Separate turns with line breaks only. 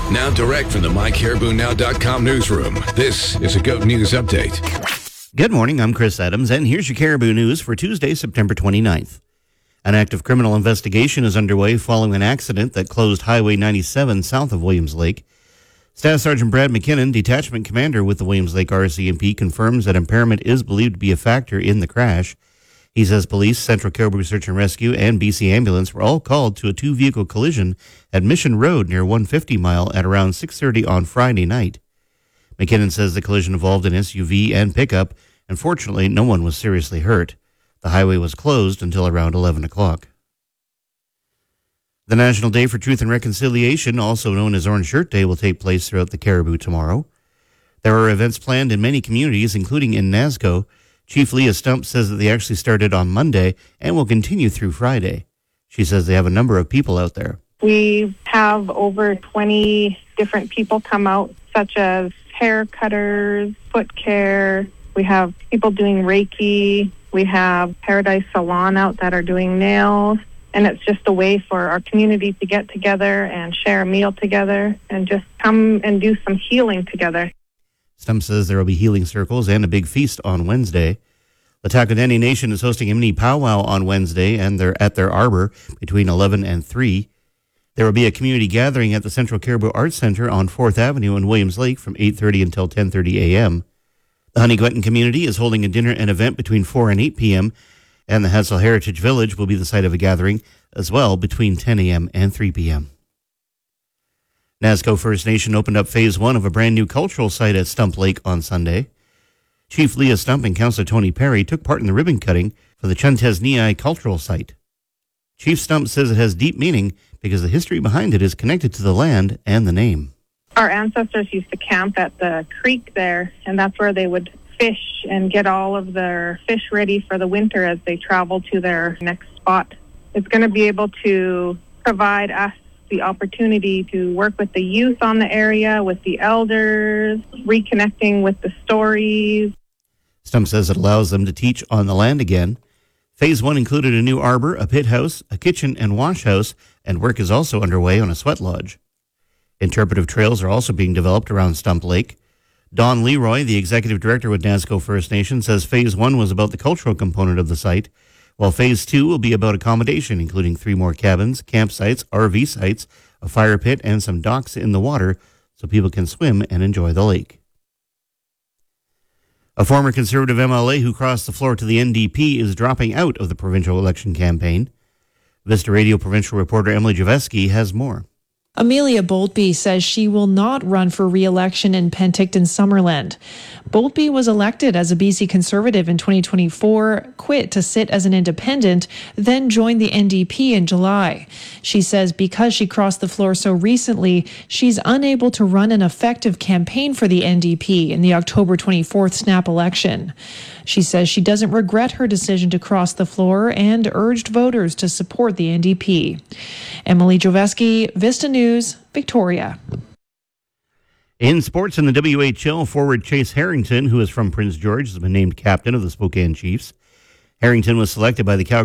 Now direct from the MyCaribouNow.com newsroom, this is a GOAT News Update.
Good morning, I'm Chris Adams, and here's your Caribou News for Tuesday, September 29th. An active criminal investigation is underway following an accident that closed Highway 97 south of Williams Lake. Staff Sergeant Brad McKinnon, detachment commander with the Williams Lake RCMP, confirms that impairment is believed to be a factor in the crash. He says police, Central Caribou Search and Rescue, and BC Ambulance were all called to a two-vehicle collision at Mission Road near 150 Mile at around 6:30 on Friday night. McKinnon says the collision involved an SUV and pickup, and fortunately no one was seriously hurt. The highway was closed until around 11 o'clock. The National Day for Truth and Reconciliation, also known as Orange Shirt Day, will take place throughout the Caribou tomorrow. There are events planned in many communities, including in Nasco. Chief Leah Stump says that they actually started on Monday and will continue through Friday. She says they have a number of people out there.
We have over 20 different people come out, such as hair cutters, foot care. We have people doing Reiki. We have Paradise Salon out that are doing nails. And it's just a way for our community to get together and share a meal together and just come and do some healing together.
Stump says there will be healing circles and a big feast on Wednesday. The Takodani Nation is hosting a mini powwow on Wednesday, and they're at their arbor between 11 and 3. There will be a community gathering at the Central Caribou Arts Center on 4th Avenue in Williams Lake from 8:30 until 10:30 a.m. The Honeygueton community is holding a dinner and event between 4 and 8 p.m., and the Hadsel Heritage Village will be the site of a gathering as well between 10 a.m. and 3 p.m. Nasco First Nation opened up Phase 1 of a brand new cultural site at Stump Lake on Sunday. Chief Leah Stump and Councillor Tony Perry took part in the ribbon cutting for the Chuntesniai cultural site. Chief Stump says it has deep meaning because the history behind it is connected to the land and the name.
Our ancestors used to camp at the creek there, and that's where they would fish and get all of their fish ready for the winter as they travel to their next spot. It's going to be able to provide us the opportunity to work with the youth on the area, with the elders, reconnecting with the stories.
Stump says it allows them to teach on the land again. Phase 1 included a new arbor, a pit house, a kitchen and wash house, and work is also underway on a sweat lodge. Interpretive trails are also being developed around Stump Lake. Don Leroy, the executive director with Nasco First Nation, says Phase 1 was about the cultural component of the site, while Phase 2 will be about accommodation, including 3 more cabins, campsites, RV sites, a fire pit, and some docks in the water so people can swim and enjoy the lake. A former Conservative MLA who crossed the floor to the NDP is dropping out of the provincial election campaign. Vista Radio provincial reporter Emily Javeski has more.
Amelia Boltby says she will not run for re-election in Penticton-Summerland. Boltby was elected as a BC Conservative in 2024, quit to sit as an independent, then joined the NDP in July. She says because she crossed the floor so recently, she's unable to run an effective campaign for the NDP in the October 24th snap election. She says she doesn't regret her decision to cross the floor and urged voters to support the NDP. Emily Javeski, Vista News, Victoria.
In sports in the WHL, forward Chase Harrington, who is from Prince George, has been named captain of the Spokane Chiefs. Harrington was selected by the Calgary